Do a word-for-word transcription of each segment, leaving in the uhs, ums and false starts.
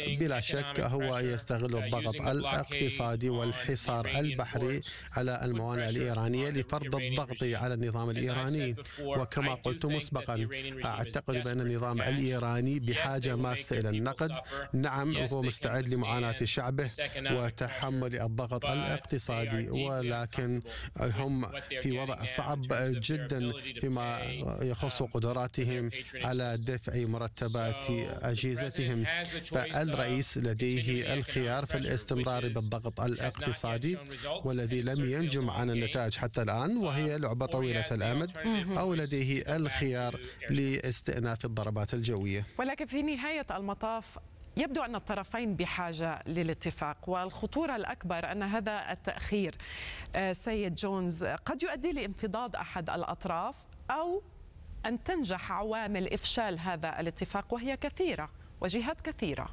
بلا شك هو يستغل الضغط الاقتصادي والحصار البحري على الموانئ الإيرانية لفرض الضغط على النظام الإيراني. وكما قلت مسبقا، أعتقد بأن النظام الإيراني بحاجة ماسة إلى النقد. نعم، هو مستعد لمعاناة شعبه وتحمل الضغط الاقتصادي، ولكن هم في وضع صعب جدا فيما يخص قدراتهم على دفع مرتبات أجهزتهم. فالرئيس لديه الخيار في الاستمرار بالضغط الاقتصادي، والذي لم ينجم عن النتائج حتى الآن، وهي لعبة طويلة الأمد، أو لديه الخيار لاستئناف الضربات الجوية. ولكن في نهاية المطاف يبدو أن الطرفين بحاجة للاتفاق، والخطورة الأكبر أن هذا التأخير سيد جونز قد يؤدي لانفضاض أحد الأطراف، أو أن تنجح عوامل إفشال هذا الاتفاق، وهي كثيرة وجهات كثيرة.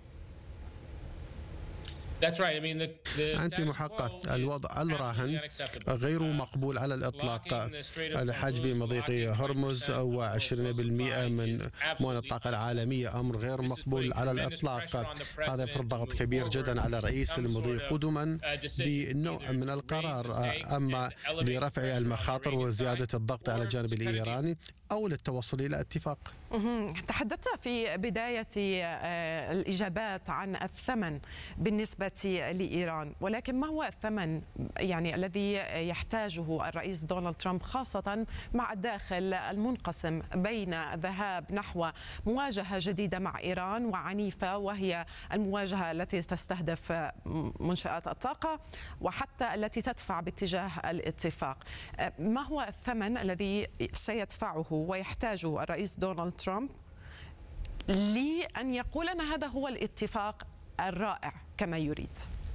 أنت محقق. الوضع الراهن غير مقبول على الإطلاق. الحجب مضيق هرمز وعشرين بالمئة من موانئ الطاقة العالمية أمر غير مقبول على الإطلاق. هذا يفرض ضغط كبير جدا على رئيس المضي قدما بنوع من القرار، أما لرفع المخاطر وزيادة الضغط على الجانب الإيراني أو للتوصل إلى اتفاق. تحدثت في بداية الإجابات عن الثمن بالنسبة لإيران، ولكن ما هو الثمن يعني الذي يحتاجه الرئيس دونالد ترامب، خاصة مع الداخل المنقسم بين الذهاب نحو مواجهة جديدة مع إيران وعنيفة، وهي المواجهة التي تستهدف منشآت الطاقة، وحتى التي تدفع باتجاه الاتفاق. ما هو الثمن الذي سيدفعه ويحتاجه الرئيس دونالد ترامب لأن يقول أن هذا هو الاتفاق الرائع كما يريد؟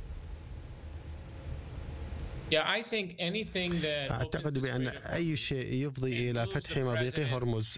أعتقد بأن أي شيء يفضي إلى فتح مضيق هرمز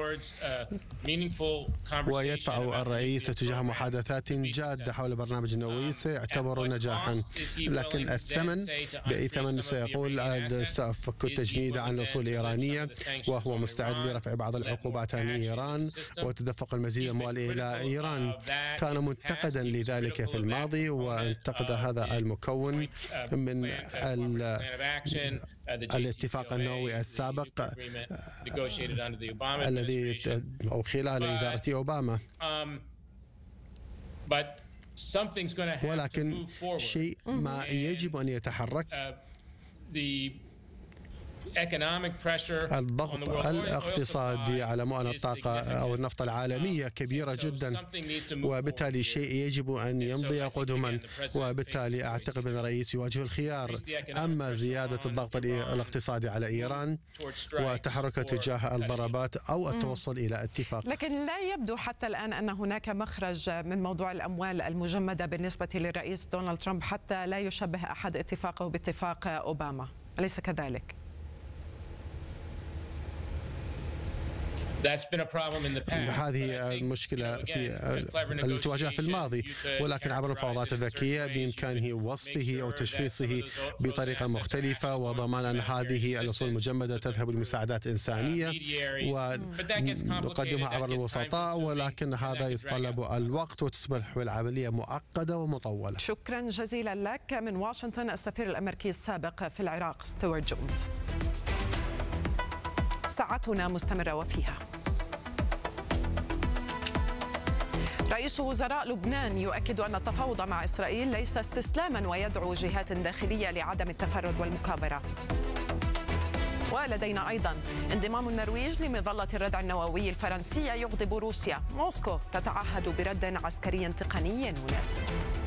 ويدفع الرئيس تجاه محادثات جادة حول برنامج النووي سيعتبر نجاحا. لكن الثمن، بأي ثمن سيقول سأفك التجنيد عن الأصول الإيرانية، وهو مستعد لرفع بعض العقوبات عن إيران وتدفق المزيد الأموال إلى إيران. كان منتقدا لذلك في الماضي، وانتقد هذا المكون من الاتفاق النووي السابق الذي أو خلال إدارة أوباما. ولكن شيء ما يجب أن يتحرك. الضغط الاقتصادي على موانئ الطاقة أو النفط العالمية كبيرة جدا، وبالتالي شيء يجب أن يمضي قدما، وبالتالي أعتقد أن الرئيس يواجه الخيار: أما زيادة الضغط الاقتصادي على إيران وتحرك تجاه الضربات، أو التوصل إلى اتفاق. لكن لا يبدو حتى الآن أن هناك مخرج من موضوع الأموال المجمدة بالنسبة للرئيس دونالد ترامب، حتى لا يشبه أحد اتفاقه باتفاق أوباما، أليس كذلك؟ هذه المشكلة التي تواجهها في الماضي، ولكن عبر المفاوضات الذكية بإمكانه وصفه أو تشخيصه بطريقة مختلفة، وضمان أن هذه الأصول المجمدة تذهب لمساعدات إنسانية ونقدمها عبر الوسطاء، ولكن هذا يتطلب الوقت وتصبح العملية معقدة ومطولة. شكرا جزيلا لك من واشنطن السفير الأمريكي السابق في العراق ستوارت جونز. ساعتنا مستمرة وفيها رئيس وزراء لبنان يؤكد أن التفاوض مع إسرائيل ليس استسلاما، ويدعو جهات داخلية لعدم التفرد والمكابرة. ولدينا أيضا انضمام النرويج لمظلة الردع النووي الفرنسية يغضب روسيا. موسكو تتعهد برد عسكري تقني مناسب.